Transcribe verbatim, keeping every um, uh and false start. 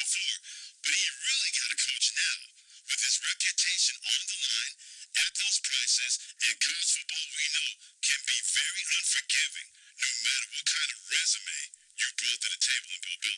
floor, but he really got to coach now. With his reputation on the line at those prices, and college football we know can be very unforgiving, no matter what kind of resume you brought to the table in Bill Belichick.